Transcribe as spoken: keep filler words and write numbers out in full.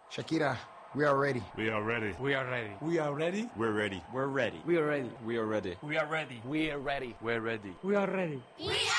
Shakira, we are ready. We are ready. We are ready. We are ready. We're ready. We're ready. We are ready. We are ready. We are ready. We are ready. We're ready. We are ready. We are